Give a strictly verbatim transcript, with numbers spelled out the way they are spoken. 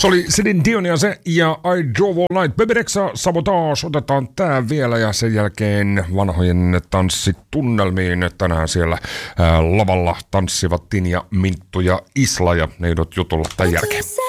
Se oli Celine Dion ja se ja I Drove All Night. Baby Rexha, Sabotage, otetaan tää vielä ja sen jälkeen vanhojen tanssitunnelmiin. Tänään siellä ää, lavalla tanssivat Tinja, Minttu ja Isla ja ne jutulla tämän jälkeen.